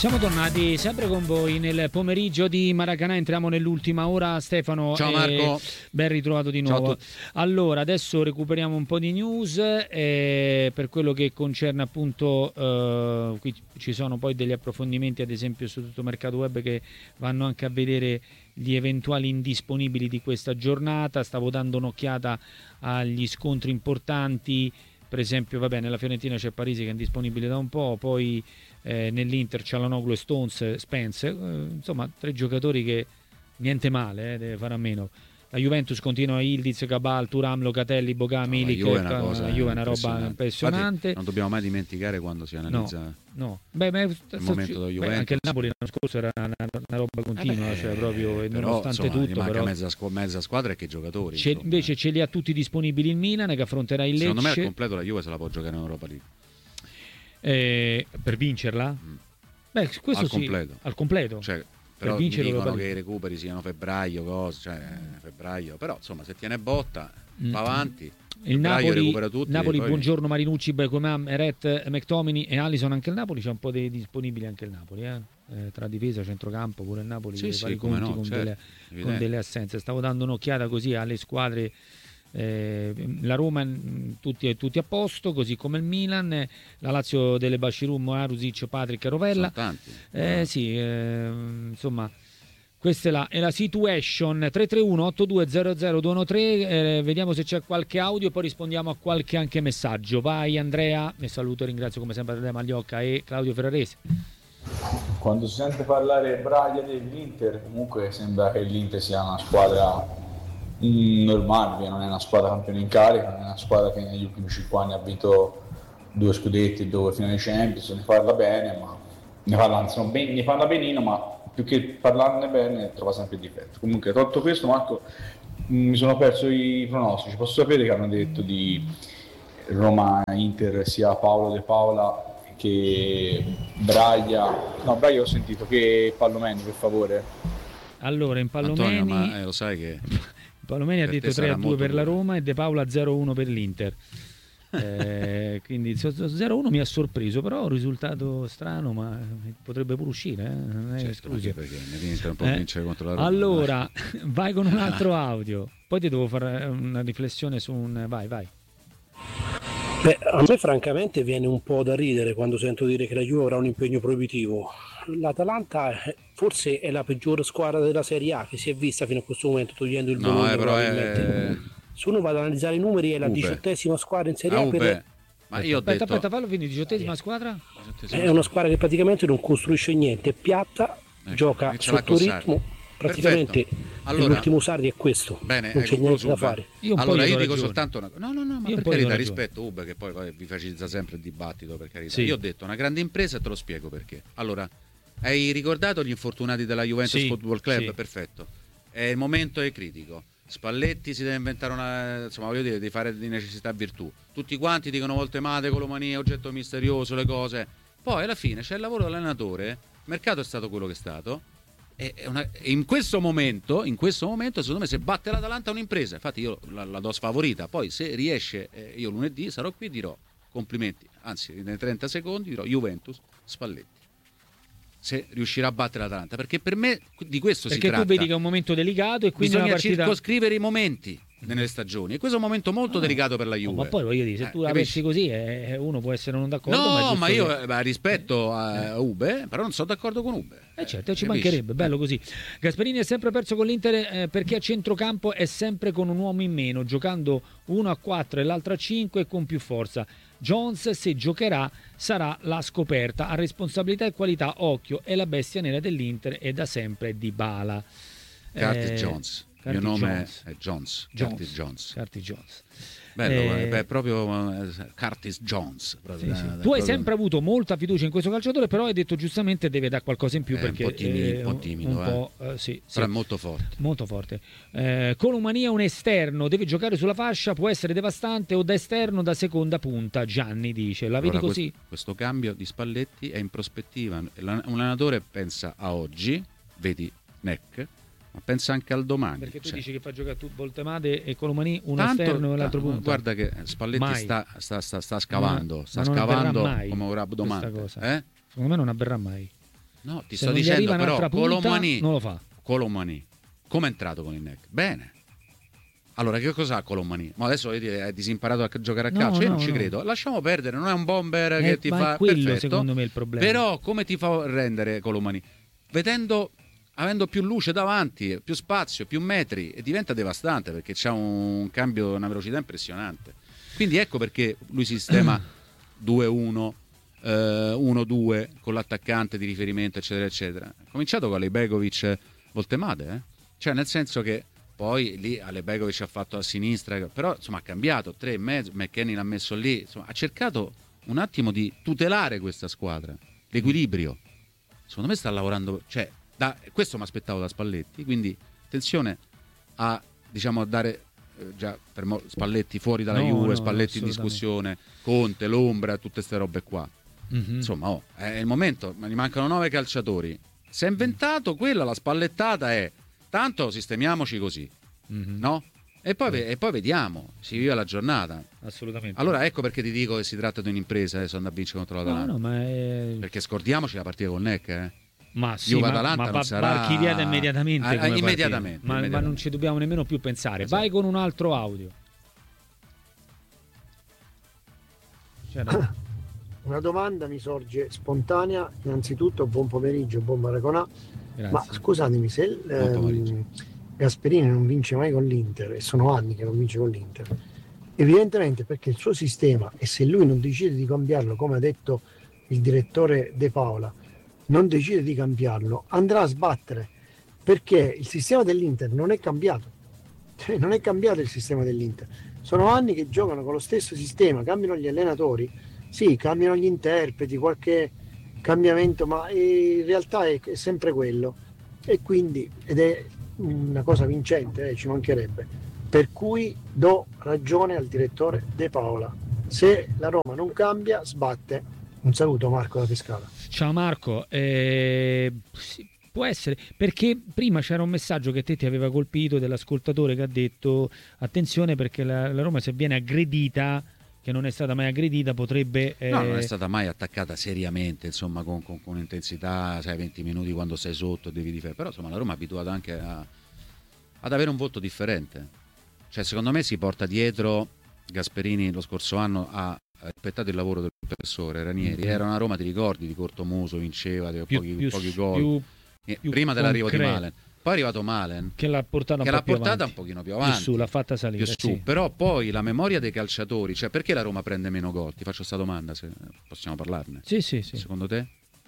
Siamo tornati sempre con voi nel pomeriggio di Maracanã, entriamo nell'ultima ora. Stefano, ciao Marco, ben ritrovato di nuovo. Allora, adesso recuperiamo un po' di news per quello che concerne appunto, qui ci sono poi degli approfondimenti ad esempio su tutto mercato web che vanno anche a vedere gli eventuali indisponibili di questa giornata. Stavo dando un'occhiata agli scontri importanti, per esempio nella Fiorentina c'è Parisi che è indisponibile da un po', poi nell'Inter Çalhanoğlu e Stones, Spence, insomma 3 giocatori che niente male, deve fare a meno. La Juventus continua Ildiz, Cabal, Thuram, Locatelli, Bogà, Milik. La Juve è una roba impressionante. Infatti, non dobbiamo mai dimenticare quando si analizza il momento della Juventus. Anche il Napoli l'anno scorso era una roba continua, cioè proprio però, nonostante insomma, tutto. Manca però mezza squadra e che giocatori. Invece ce li ha tutti disponibili il Milan che affronterà il Lecce. Secondo me al completo la Juve se la può giocare in Europa League. Per vincerla? Questo al completo. Cioè, però mi dicono che i recuperi siano febbraio, però insomma se tiene botta va avanti. Il Napoli recupera tutti. Napoli poi... buongiorno Marinucci, Beckham, Eret, McTominay e Alisson. Anche il Napoli c'è un po' dei disponibili anche il Napoli, tra difesa, centrocampo, pure il Napoli con delle assenze. Stavo dando un'occhiata così alle squadre. La Roma tutti a posto, così come il Milan, la Lazio delle Bashiru, Marusic, Patrick e Rovella. Sono tanti. Insomma, questa è la situation. 331-8200-213. Vediamo se c'è qualche audio e poi rispondiamo a qualche anche messaggio. Vai Andrea, mi saluto e ringrazio come sempre Andrea Magliocca e Claudio Ferrarese. Quando si sente parlare Braga dell'Inter, comunque sembra che l'Inter sia una squadra normale, non è una squadra campione in carica, non è una squadra che negli ultimi 5 anni ha vinto 2 scudetti, 2 finali Champions. Ne parla bene, ma ne parla benino, ma più che parlarne bene trova sempre il difetto. Comunque, tolto questo, Marco, mi sono perso i pronostici. Posso sapere che hanno detto di Roma-Inter sia Paolo De Paola che Braga? No, Braga ho sentito, che Palomeni, per favore. Allora, in Palomeni, Antonio, ma lo sai che Palomeni ha detto 3-2 per la Roma e De Paola 0-1 per l'Inter. Quindi 0-1 mi ha sorpreso, però un risultato strano, ma potrebbe pure uscire, non è escluso. Perché l'Inter un po' vince contro la Roma. Allora, vai con un altro audio, poi ti devo fare una riflessione su un... Vai. A me francamente viene un po' da ridere quando sento dire che la Juve avrà un impegno proibitivo. L'Atalanta forse è la peggior squadra della Serie A che si è vista fino a questo momento, togliendo il Bologna probabilmente. Se uno va ad analizzare i numeri è la 18ª squadra in Serie A Ma io ho detto... Aspetta, fallo finire, 18ª squadra? È una squadra che praticamente non costruisce niente, è piatta, gioca sotto ritmo, praticamente l'ultimo Sarri è questo. Bene, non c'è niente da fare. Io dico soltanto una cosa. No, ma per carità, rispetto Ube che poi vi facilita sempre il dibattito, per carità. Io ho detto una grande impresa e te lo spiego perché. Allora, hai ricordato gli infortunati della Juventus Football Club? Sì. Perfetto. Il momento è critico. Spalletti si deve inventare di fare di necessità virtù. Tutti quanti dicono volte mate, colomania, oggetto misterioso, le cose. Poi alla fine c'è il lavoro dell'allenatore, il mercato è stato quello che è stato. E in questo momento, secondo me, se batte l'Atalanta è un'impresa. Infatti io la do sfavorita. Poi se riesce, io lunedì sarò qui e dirò complimenti. Anzi, nei 30 secondi dirò Juventus, Spalletti. Se riuscirà a battere l'Atalanta, perché per me di questo si tratta. Perché tu vedi che è un momento delicato e quindi bisogna circoscrivere i momenti nelle stagioni, e questo è un momento molto delicato per la Juve. Ma poi voglio dire, se tu la pensi così, uno può essere non d'accordo. No, ma io rispetto a Ube, però non sono d'accordo con Ube. Certo, ci mancherebbe, bello così. Gasperini è sempre perso con l'Inter perché a centrocampo è sempre con un uomo in meno, giocando 1 a 4 e l'altro a 5 e con più forza. Jones, se giocherà, sarà la scoperta. A responsabilità e qualità, occhio, è la bestia nera dell'Inter e da sempre Dybala. Curtis Jones. Il mio nome è Jones. Curtis Jones. Bello, è proprio Curtis Jones. Proprio sì. Tu hai sempre avuto molta fiducia in questo calciatore, però hai detto giustamente deve dare qualcosa in più perché un po' timido. Però è molto forte. Molto forte. Colomania un esterno, deve giocare sulla fascia, può essere devastante o da esterno da seconda punta. Gianni dice, la vedi così? Questo cambio di Spalletti è in prospettiva. Un allenatore pensa a oggi, vedi Neck, ma pensa anche al domani. Perché tu dici che fa giocare Voltemade e Colomani uno esterno e l'altro punto. Guarda che Spalletti sta scavando, come un rabo domani. Secondo me non avverrà mai. No, ti Se sto non gli dicendo arriva però un'altra punta, Colomani, non lo fa. Colomani, come è entrato con il neck? Bene. Allora, che cos'ha Colomani? Ma adesso è disimparato a giocare a calcio? Io non ci credo. Lasciamo perdere, non è un bomber che ti fa quello, perfetto. secondo me, il problema. Però come ti fa rendere Colomani? Avendo più luce davanti, più spazio, più metri, e diventa devastante perché c'ha un cambio, una velocità impressionante. Quindi ecco perché lui sistema 2-1, 1-2 con l'attaccante di riferimento, eccetera, eccetera. Ha cominciato con Alejbegovic Voltemade, cioè nel senso che poi lì Alejbegovic ha fatto a sinistra, però insomma ha cambiato 3,5, McKennie l'ha messo lì, insomma ha cercato un attimo di tutelare questa squadra, l'equilibrio. Secondo me sta lavorando, cioè questo mi aspettavo da Spalletti, quindi attenzione a dare già per Spalletti fuori dalla Juve, Spalletti in discussione, Conte, l'ombra, tutte queste robe qua. Insomma, è il momento, ma gli mancano 9 calciatori. Si è inventato quella, la spallettata è tanto sistemiamoci così, no? E poi vediamo, si vive la giornata. Assolutamente. Allora ecco perché ti dico che si tratta di un'impresa adesso andare a vincere contro l'Atalanta. Perché scordiamoci la partita con Neck, Ma sì, Juve-Atalanta ma non sarà archiviata immediatamente, immediatamente, ma non ci dobbiamo nemmeno più pensare. Esatto. Vai con un altro audio. Una domanda mi sorge spontanea. Innanzitutto buon pomeriggio, buon Maraconà. Ma scusatemi, se Gasperini non vince mai con l'Inter, e sono anni che non vince con l'Inter, evidentemente perché il suo sistema, e se lui non decide di cambiarlo, come ha detto il direttore De Paola, non decide di cambiarlo, andrà a sbattere, perché il sistema dell'Inter non è cambiato. Non è cambiato il sistema dell'Inter. Sono anni che giocano con lo stesso sistema, cambiano gli allenatori, sì, cambiano gli interpreti, qualche cambiamento, ma in realtà è sempre quello. E quindi, ed è una cosa vincente, ci mancherebbe. Per cui do ragione al direttore De Paola. Se la Roma non cambia, sbatte. Un saluto, Marco da Pescara. Ciao Marco, sì, può essere, perché prima c'era un messaggio che te ti aveva colpito dell'ascoltatore che ha detto attenzione perché la Roma, se viene aggredita, che non è stata mai aggredita, potrebbe... No, non è stata mai attaccata seriamente, insomma, con intensità, sai, 20 minuti quando sei sotto devi difendere, però insomma la Roma è abituata anche ad avere un volto differente. Cioè secondo me si porta dietro, Gasperini lo scorso anno ha rispettato il lavoro del professore Ranieri, era una Roma, ti ricordi, di cortomuso, vinceva pochi gol, prima dell'arrivo di Malen, poi è arrivato Malen che l'ha portata un pochino più avanti, più su, l'ha fatta salire, più su, sì. Però poi la memoria dei calciatori, cioè perché la Roma prende meno gol? Ti faccio questa domanda, se possiamo parlarne. Sì. Secondo te?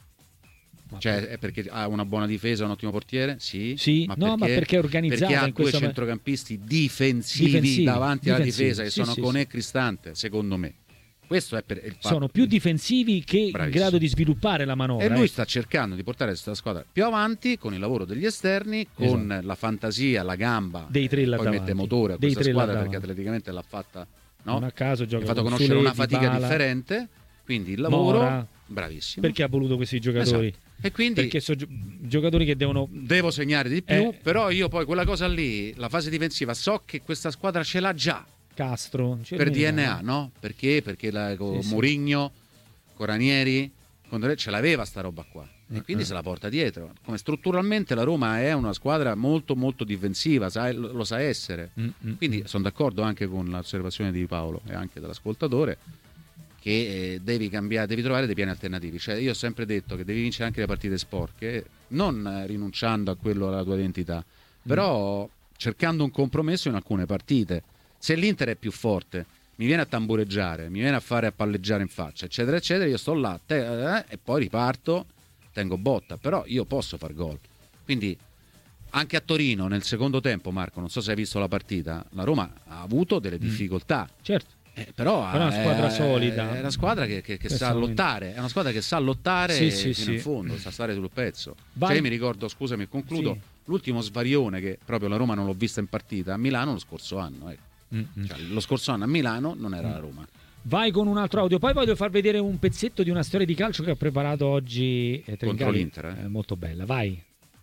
Cioè è perché ha una buona difesa, un ottimo portiere? Sì. Ma perché è organizzata, perché ha in due centrocampisti difensivi davanti alla difesa che sono Koné e Cristante, secondo me. Questo è per il fatto. Sono più difensivi che in grado di sviluppare la manovra. E lui sta cercando di portare questa squadra più avanti con il lavoro degli esterni, con la fantasia, la gamba. Dei tre là poi davanti. Mette motore a questa squadra perché atleticamente l'ha fatta, no? Non a caso gioca, ha fatto con conoscere Sule, una fatica Dybala, differente. Quindi il lavoro, Mora, bravissimo. Perché ha voluto questi giocatori? Esatto. E quindi perché sono giocatori che devo segnare di più, però io poi quella cosa lì, la fase difensiva, so che questa squadra ce l'ha già. Castro per DNA, no? Perché con Mourinho, con Ranieri, ce l'aveva sta roba qua e quindi se la porta dietro. Come strutturalmente la Roma è una squadra molto molto difensiva, lo sa essere. Quindi sono d'accordo anche con l'osservazione di Paolo e anche dell'ascoltatore che devi cambiare, devi trovare dei piani alternativi. Cioè io ho sempre detto che devi vincere anche le partite sporche, non rinunciando a quello alla tua identità, però cercando un compromesso in alcune partite. Se l'Inter è più forte, mi viene a tambureggiare, mi viene a fare a palleggiare in faccia, eccetera, eccetera, io sto là e poi riparto, tengo botta, però io posso far gol. Quindi anche a Torino nel secondo tempo, Marco, non so se hai visto la partita, la Roma ha avuto delle difficoltà. Certo. Però è una squadra solida. È una squadra che sa lottare, è una squadra che sa lottare fino in fondo, sa stare sul pezzo. Cioè io mi ricordo, scusami e concludo, l'ultimo svarione che proprio la Roma non l'ho vista in partita a Milano lo scorso anno, Cioè, lo scorso anno a Milano non era la Roma. Vai con un altro audio, poi voglio far vedere un pezzetto di una storia di calcio che ho preparato oggi contro l'Inter, È molto bella, vai.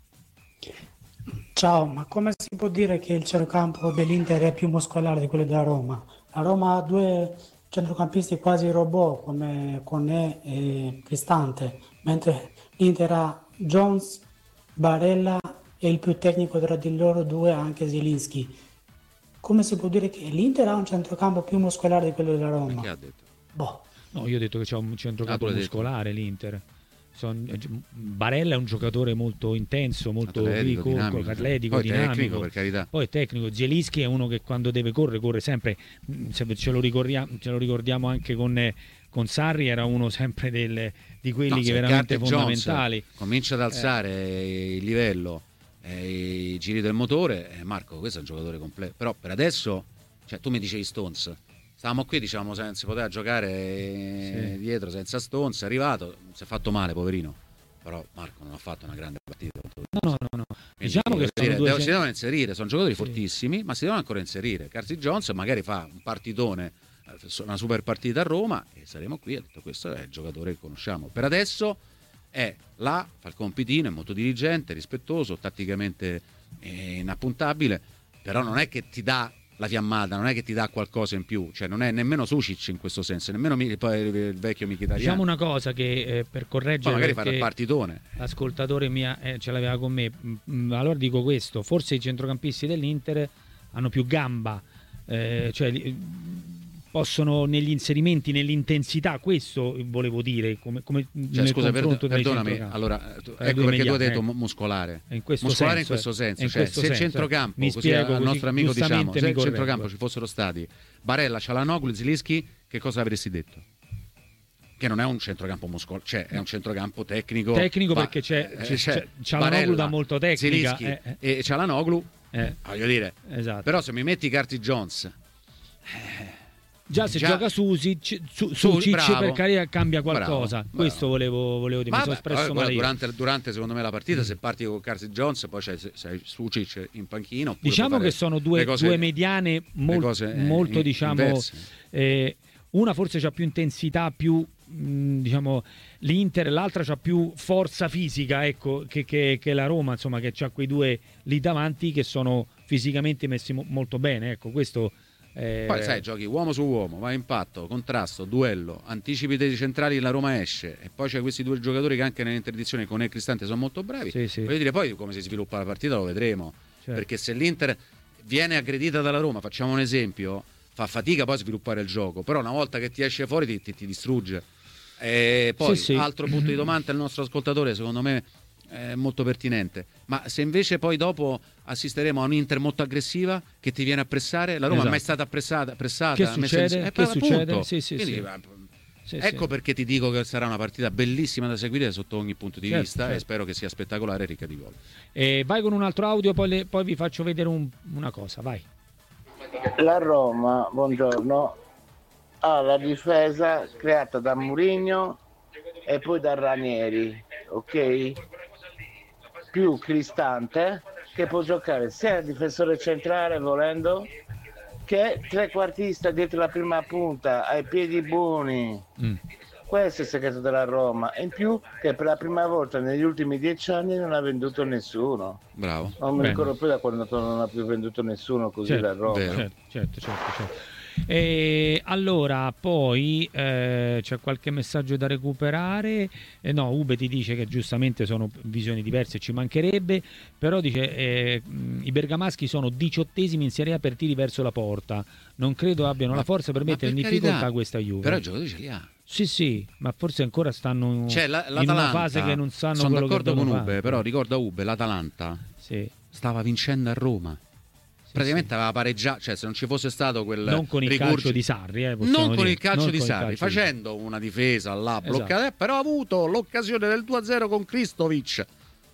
Ciao, ma come si può dire che il centrocampo dell'Inter è più muscolare di quello della Roma? La Roma ha due centrocampisti quasi robot come Koné e Cristante, mentre l'Inter ha Jones, Barella e il più tecnico tra di loro due anche Zielinski. Come si può dire che l'Inter ha un centrocampo più muscolare di quello della Roma? Chi ha detto? Boh. No, io ho detto che c'è un centrocampo muscolare l'Inter. Barella è un giocatore molto intenso, molto atletico, dinamico, tecnico, per carità. Poi è tecnico. Zielinski è uno che quando deve corre sempre. Ce lo ricordiamo anche con Sarri, era uno sempre di quelli che veramente fondamentali. Jones comincia ad alzare il livello, i giri del motore. Marco, questo è un giocatore completo. Però per adesso, cioè, tu mi dicevi Stones. Stavamo qui, diciamo, si poteva giocare dietro senza Stones, è arrivato, si è fatto male, poverino. Però Marco non ha fatto una grande partita. No. Diciamo che si devono inserire, sono giocatori fortissimi, ma si devono ancora inserire. Carsi Jones magari fa un partitone, una super partita a Roma e saremo qui, ha detto questo è il giocatore che conosciamo. Per adesso è là, fa il compitino, è molto diligente, rispettoso, tatticamente inappuntabile, però non è che ti dà la fiammata, non è che ti dà qualcosa in più, cioè non è nemmeno Sucic in questo senso, nemmeno poi il vecchio Mkhitaryan. Diciamo una cosa che per correggere, magari fare il partitone, l'ascoltatore ce l'aveva con me, allora dico questo: forse i centrocampisti dell'Inter hanno più gamba, cioè possono negli inserimenti, nell'intensità, questo volevo dire, come cioè, scusa, perdonami, allora ecco perché tu hai detto muscolare in questo senso, cioè, se il centrocampo, mi spiego, al nostro amico diciamo, se il centrocampo ci fossero stati Barella, Çalhanoğlu, Zielinski, che cosa avresti detto? Che non è un centrocampo muscolare, cioè è un centrocampo tecnico perché c'è Çalhanoğlu da molto tecnica, e Çalhanoğlu, voglio dire, esatto. Però se mi metti Carti Jones, già se gioca Sucic per carità cambia qualcosa. Bravo. Questo volevo dire, mi sono espresso male. Durante secondo me la partita, se parti con Carsi Jones, poi c'è Sucic in panchino. Diciamo che sono due mediane molto diciamo, una forse c'ha più intensità, più diciamo l'Inter, l'altra c'ha più forza fisica, ecco, che la Roma, insomma, che c'ha quei due lì davanti che sono fisicamente messi molto bene, ecco, questo. Poi sai, giochi uomo su uomo, va impatto, contrasto, duello, anticipi dei centrali, la Roma esce, e poi c'è questi due giocatori che anche nelle interdizioni con Cristante sono molto bravi. Voglio dire, poi come si sviluppa la partita lo vedremo, perché se l'Inter viene aggredita dalla Roma, facciamo un esempio, fa fatica poi a sviluppare il gioco, però una volta che ti esce fuori ti distrugge. E poi altro punto di domanda al nostro ascoltatore, secondo me è molto pertinente, ma se invece poi dopo assisteremo a un Inter molto aggressiva che ti viene a pressare, la Roma è mai stata pressata, che succede? Ecco perché ti dico che sarà una partita bellissima da seguire sotto ogni punto di vista, e spero che sia spettacolare e ricca di gol. Vai con un altro audio, poi vi faccio vedere una cosa, vai. La Roma, buongiorno, ha la difesa creata da Mourinho e poi da Ranieri, ok? Più Cristante, che può giocare sia difensore centrale volendo che trequartista dietro la prima punta, ai piedi buoni. Questo è il segreto della Roma, e in più che per la prima volta negli ultimi 10 anni non ha venduto nessuno. Bravo. Non mi ricordo più da quando non ha più venduto nessuno così la Roma. Certo. E allora poi c'è qualche messaggio da recuperare. No, Ube ti dice che giustamente sono visioni diverse, ci mancherebbe, però dice i bergamaschi sono 18esimi in Serie A per tiri verso la porta, non credo abbiano la forza per mettere in difficoltà questa Juve. Però i giocatori ce li ha. Sì, ma forse ancora stanno in una fase che non sanno sono quello d'accordo che con fare. Ube, però ricorda Ube, l'Atalanta stava vincendo a Roma. Praticamente aveva pareggiato, cioè se non ci fosse stato quel non con il calcio di Sarri, facendo una difesa là bloccata, però ha avuto l'occasione del 2-0 con Kristovic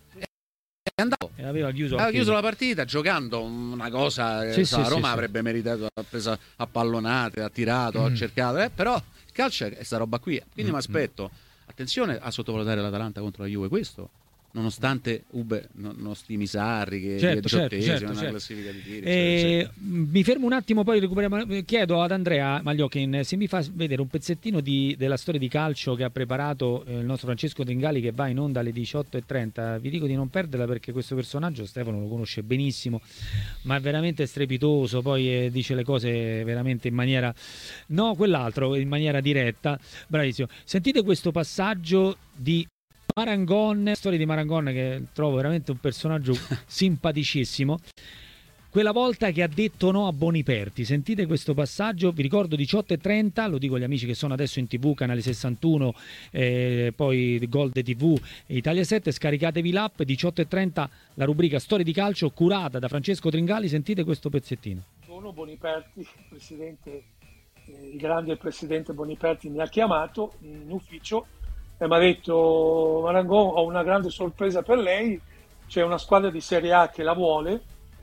e andato e aveva chiuso la partita giocando una cosa la Roma avrebbe meritato, ha preso a pallonate, ha tirato, ha cercato, però il calcio è sta roba qui, quindi mi aspetto, attenzione a sottovalutare l'Atalanta contro la Juve, questo nonostante Ube non stimi Sarri che è 18esimo nella classifica di tiri, mi fermo un attimo, poi recuperiamo. Chiedo ad Andrea Magliochin se mi fa vedere un pezzettino della storia di calcio che ha preparato il nostro Francesco Tringali, che va in onda alle 18:30. Vi dico di non perderla perché questo personaggio Stefano lo conosce benissimo, ma è veramente strepitoso, poi dice le cose veramente in maniera in maniera diretta, bravissimo. Sentite questo passaggio di Marangon, storia di Marangon che trovo veramente un personaggio simpaticissimo. Quella volta che ha detto no a Boniperti, sentite questo passaggio, vi ricordo 18:30, lo dico agli amici che sono adesso in TV, canale 61, poi Gold TV e Italia 7, scaricatevi l'app, 18:30 la rubrica Storie di calcio curata da Francesco Tringali, sentite questo pezzettino. Sono Boniperti, presidente, il grande presidente Boniperti mi ha chiamato in ufficio e mi ha detto: Marangon, ho una grande sorpresa per lei, c'è una squadra di Serie A che la vuole,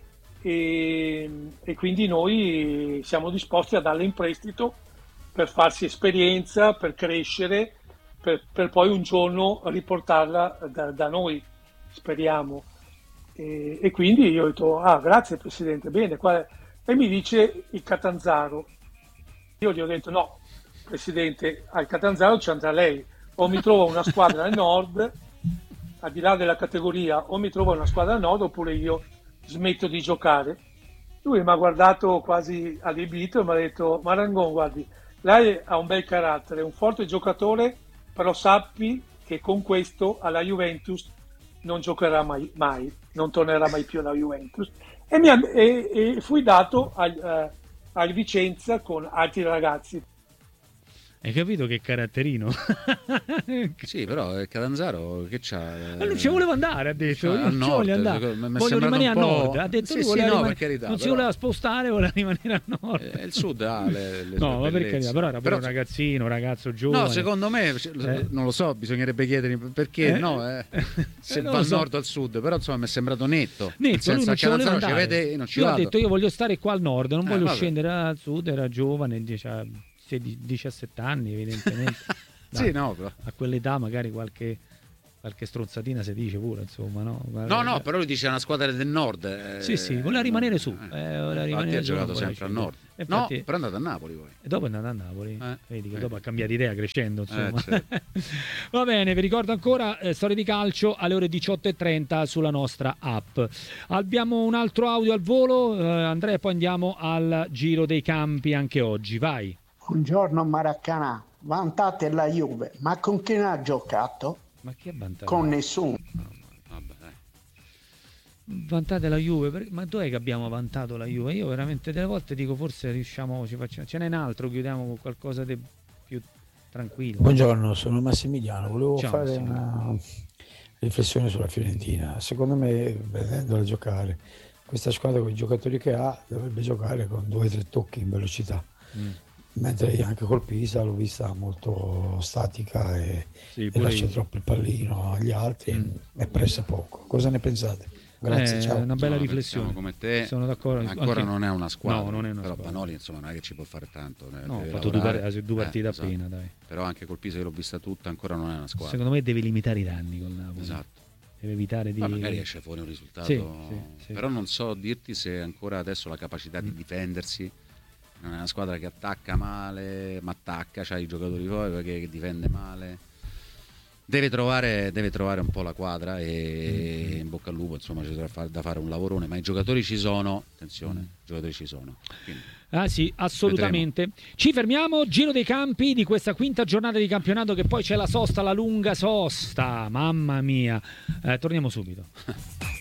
e quindi noi siamo disposti a darle in prestito per farsi esperienza, per crescere, per poi un giorno riportarla da noi, speriamo. E quindi io ho detto: grazie Presidente, bene. E mi dice il Catanzaro. Io gli ho detto: no Presidente, al Catanzaro ci andrà lei, o mi trovo una squadra al nord, al di là della categoria, o mi trovo una squadra al nord oppure io smetto di giocare. Lui mi ha guardato quasi allibito e mi ha detto: Marangon, guardi, lei ha un bel carattere, è un forte giocatore, però sappi che con questo alla Juventus non giocherà mai, non tornerà mai più alla Juventus. E fui dato al Vicenza con altri ragazzi. Hai capito che caratterino? Sì, però il Catanzaro che c'ha? Non ci voleva andare, ha detto. Io al ci voglio andare. Voglio rimanere a nord. Ha detto lui per carità, non si voleva spostare, voleva rimanere a nord. Il sud ha le no, ma per carità, però era però un ragazzino giovane. No, secondo me, non lo so, bisognerebbe chiedere perché se va al nord o al sud, però insomma mi è sembrato netto. Senza il Catanzaro ci vede, non ci io vado. ho detto: io voglio stare qua al nord, non voglio scendere al sud, era giovane, 17 anni evidentemente. Sì, no, però. A quell'età magari qualche stronzatina si dice pure, insomma, no? No, però lui dice una squadra del nord. Sì, voleva rimanere su. Infatti ha giocato sempre al nord. No, però è andato a Napoli poi. E dopo è andato a Napoli. Vedi che dopo ha cambiato idea crescendo, insomma. Certo. Va bene, vi ricordo ancora Storie di calcio alle ore 18:30 sulla nostra app. Abbiamo un altro audio al volo, Andrea, e poi andiamo al giro dei campi anche oggi. Vai. Buongiorno Maracanã, vantate la Juve, ma con chi ne ha giocato? Ma chi è vantato? Con nessuno. Vabbè, dai. Vantate la Juve, ma dov'è che abbiamo vantato la Juve? Io veramente delle volte dico forse riusciamo, ce n'è un altro, chiudiamo con qualcosa di più tranquillo. Buongiorno, sono Massimiliano, volevo fare una riflessione sulla Fiorentina. Secondo me, vedendola giocare, questa squadra con i giocatori che ha dovrebbe giocare con 2 o 3 tocchi in velocità. Mentre anche col Pisa l'ho vista molto statica e lascia troppo il pallino agli altri e pressa poco. Cosa ne pensate? Grazie, ciao. È una bella riflessione. Come te, sono d'accordo. Ancora non è una squadra. No, non è una però squadra. Banoli insomma non è che ci può fare tanto. No, ha fatto 2 partite appena, esatto. dai. Però anche col Pisa che l'ho vista tutta ancora non è una squadra. Secondo me deve limitare i danni col Napoli. Esatto. Deve evitare di... Ma magari esce fuori un risultato. Sì. Però non so dirti se ancora adesso la capacità di difendersi. Non è una squadra che attacca male, ma attacca, c'ha i giocatori poi perché che difende male. Deve trovare un po' la quadra e in bocca al lupo, insomma ci sarà da fare un lavorone, ma i giocatori ci sono, attenzione, i giocatori ci sono. Quindi, sì, assolutamente. Vedremo. Ci fermiamo, giro dei campi di questa quinta giornata di campionato, che poi c'è la sosta, la lunga sosta, mamma mia. Torniamo subito.